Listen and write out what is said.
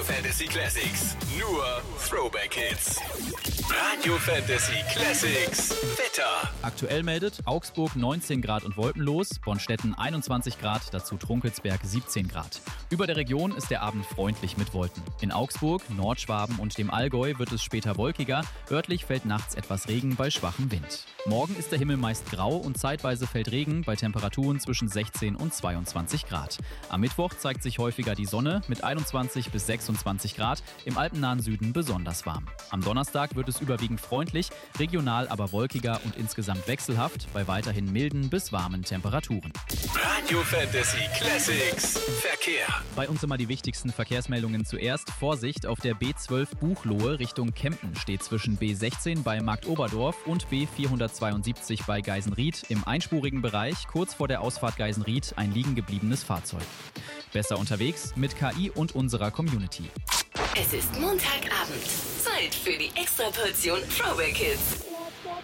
Radio Fantasy Classics. Nur Throwback Hits. Radio Fantasy Classics. Wetter. Aktuell meldet Augsburg 19 Grad und wolkenlos, Bonstetten 21 Grad, dazu Trunkelsberg 17 Grad. Über der Region ist der Abend freundlich mit Wolken. In Augsburg, Nordschwaben und dem Allgäu wird es später wolkiger. Örtlich fällt nachts etwas Regen bei schwachem Wind. Morgen ist der Himmel meist grau und zeitweise fällt Regen bei Temperaturen zwischen 16 und 22 Grad. Am Mittwoch zeigt sich häufiger die Sonne mit 21 bis 26 Grad, im alpennahen Süden besonders warm. Am Donnerstag wird es überwiegend freundlich, regional aber wolkiger und insgesamt wechselhaft bei weiterhin milden bis warmen Temperaturen. Radio Fantasy Classics. Verkehr. Bei uns immer die wichtigsten Verkehrsmeldungen zuerst. Vorsicht, auf der B12 Buchloe Richtung Kempen steht zwischen B16 bei Marktoberdorf und B472 bei Geisenried im einspurigen Bereich kurz vor der Ausfahrt Geisenried ein liegen gebliebenes Fahrzeug. Besser unterwegs mit KI und unserer Community. Es ist Montagabend. Zeit für die Extraportion Throwback Hits.